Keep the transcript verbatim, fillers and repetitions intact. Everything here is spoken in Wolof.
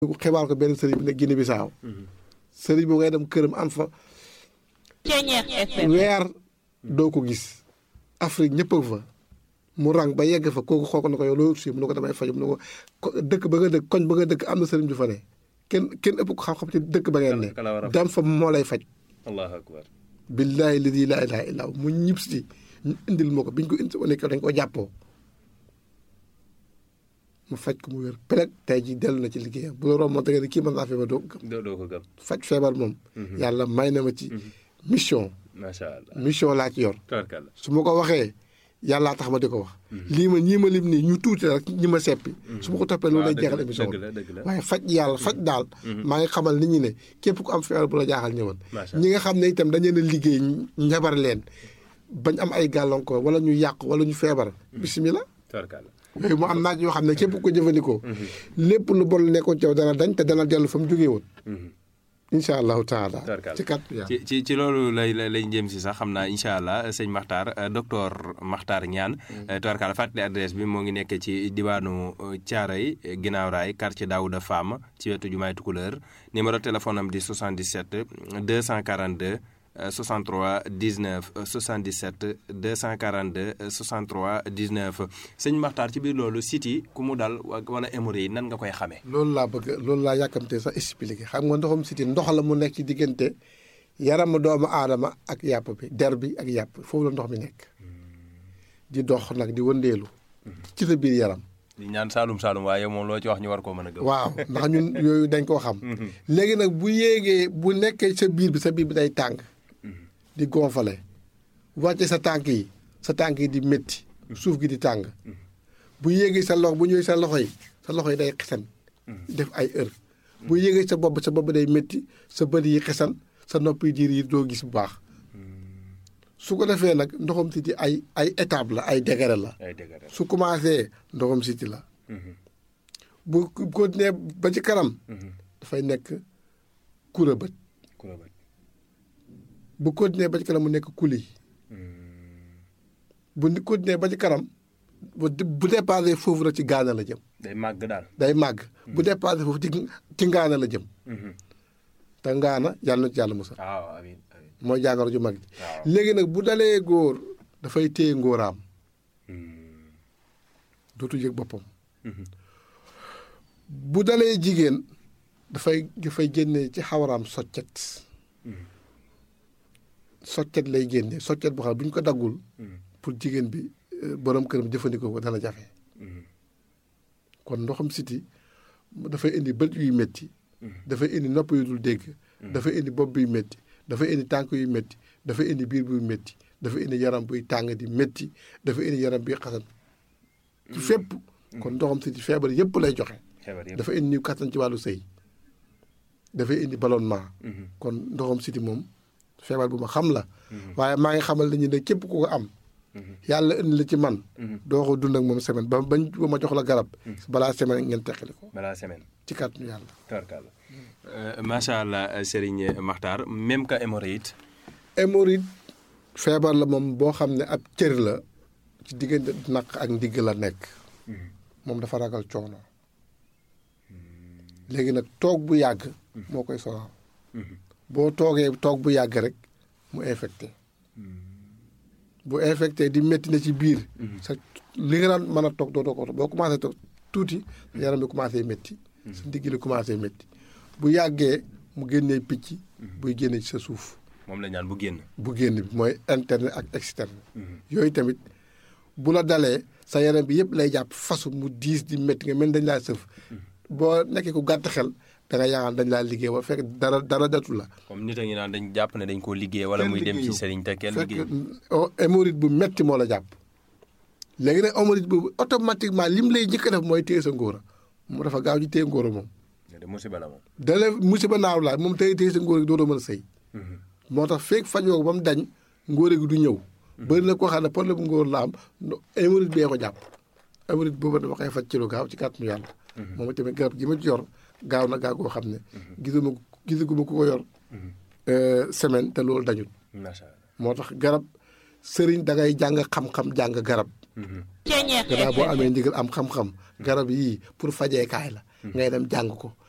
xibaar ko benn sëriñ bi ne Guinée Bissau sëriñ bi ngay dem këram am fa weer doo ko gis Afrique ñëpp a fa mu rang ba yegg fa kooku xool ko na ko yow loolu si mu ne ko damay faju mu ne ko dëkk ba nga dëkk koñ ba nga dëkk am na sëriñ bi fa ne kenn kenn ëpp ko xam-xam ci dëkk ba ngeen ne dam fa moo lay faj allahu akbar billaahi ladi laa ilaaha illaa hu mu ñib si ñu indil moo ko biñ ko indi wane ko dañ ko jàppoo mu faj ko mu wér peleg tey ji dellu na ci liggéeyam bu la romb moom da nga ne kii mën naa feebar doo ko gëm doo ko gëm faj feebar moom yàlla may na ma ci mission macha allah mission laa ci yor tabarkalla su ma ko waxee yàllaa tax ma di ko wax lii ma ñii ma lim nii ñu tuuti rek ñi ma seppi su ma ko toppee loolu lay jeexal émission waaye faj yàlla faj daal maa ngi xamal nit ñi ne képp ku am feebar bu la jaaxal ñëwal ñi nga xam ne itam dañu leen a liggéey njabar leen bañ am ay gàllankoor wala ñu yàqu wala ñu feebar bisimilah yooyu mu am naaj yoo xam ne képp ko jëfandikoo lépp lu bon nekkoon ci yow dana dañ te dana dellu fa mu jógee woon incha allahu taala ci kat ci ci ci loolu lay lay jëm si sax xam naa incha allah sëñ Makhtar docteur Makhtar Niane tubarkalla fàttali adresse bi moo ngi nekk ci diwaanu Thiaroye ginnaaw raay quartier Daouda Fam ci wetu jumaay Tukulëër numéro téléphone am di soixante-dix-sept deux cent quarante-deux soixante-trois dix-neuf soixante-dix-sept deux cent quarante-deux soixante-trois dix-neuf sëñ Makhtar ci biir loolu site yi ku mu dal wala hémorroïde yi nan nga koy xamee. loolu laa bëgg loolu laa yàkkamte sax expliqué xam nga ndoxum site ndox la mu nekk ci diggante yaramu doomu aadama ak yàpp bi der bi ak yàpp foofu la ndox mi nekk di dox nag di wëndeelu ci sa biir yaram. di ñaan Saalum Saalum waaye moom loo ci wax ñu war koo mën a gëm. waaw ndax ñun yooyu dañ koo xam. léegi nag bu yéegee bu nekkee sa biir bi sa biir bi day tàng. di gonfale wàcce sa tànk yi sa tànk yi di métti suuf gi di tàng bu yéegee sa loxo bu ñëwee sa loxo yi sa loxo yi day xesan def ay heure bu yéegee sa bopp sa bopp day métti sa bët yi xesan sa nopp yi diir yi doo gis bu baax su ko defee nag ndoxam siti ay ay étape la ay degré la su commencé ndoxam siti la bu continuer ba ci kanam dafay nekk kura bët bu continuer ba ci kanam mu nekk kuli bu continuer ba ci kanam bu bu dépassé foofu rek ci gaana la jëm. day màgg daal day màgg. bu dépassé foofu ci ci ngaana la jëm. te ngaana yàlla na ci yàlla musal. waaw amiin amiin mooy jàngoro ju mag ji. léegi nag bu dalee góor dafay téye ngóoraam. dootu yëg boppam. bu dalee jigéen dafay dafay génne ci xawaraam soccet. soccet lay génne soccet boo xam ne bu ñu ko daggul pour jigéen bi borom këram jëfandikoo ko dana jafe kon ndoxam siti dafay indi bët yuy métti dafay indi nopp yu dul dégg dafay indi bopp buy métti dafay indi tànk yuy métti dafay indi biir buy métti dafay indi yaram buy tàng di métti dafay indi yaram buy xasan ci fépp kon ndoxam siti feebar yëpp lay joxe dafay indi niw kattan ci wàllu sëy dafay indi ballonnement kon ndoxam siti moom feebar bu ma xam la waaye maa ngi xamal nañu ne képp ku ko am yàlla indi la ci man doo ko dund ak moom semaine ba bañ ba ma jox la garab balaa semaine ngeen teqali ko balaa semaine ci kàttanu yàlla tabarkalla macha allah Serigne Makhtar même que hémorroïde hémorroïde feebar la moom boo xam ne ab cër la ci diggante naq ak ndigg la nekk moom dafa ragal coono léegi nag toog bu yàgg moo koy sonal boo toogee toog bu yàgg rek mu infecté bu infecté di métti na ci biir sa li nga daan mën a toog doo doo ko boo commencé toog tuuti yaram bi commencé métti sa ndigg li commencé métti bu yàggee mu génnee picc buy génne ci sa suuf moom la ñaan bu génn bu génn bi mooy interne ak externe yooyu tamit bu la dalee sa yaram bi yëpp lay jàpp fasu mu diis di métti nga mel dañ laa sëf boo nekkee ku gàtt xel da nga yaakaar dañ laa liggéey wala fekk dara dara datu la. comme nit a ngi naan dañ jàpp ne dañ koo liggéey wala muy dem ci sëriñ te kenn liggéey fekk hémorroïde bu metti moo la jàpp léegi nag hémorroïde boobu automatiquement lim lay njëkk a def mooy téye sa ngóora mu dafa gaaw ci téye ngóora moom. de musiba la moom. dale musiba naaw la moom téye téye sa ngóora gi dootoo mën a sëy. moo tax fekk fajoo ko ba mu dañ ngóora gi du ñëw. bëri na koo xam ne problème bu ngóor la am hémorroïde bee ko jàpp hémorroïde boobu dama koy faj ci lu gaaw ci kàttanu yàlla. moom tamit garab gi ma ci yor gaaw na gaaw koo xam ne gisuma gisaguma ku ko yor semaine te loolu dañul moo tax garab sëriñ da ngay jàng xam-xam jàng garab gannaaw boo amee ndigal am xam-xam garab yii pour fajeekaay la ngay dem jàng ko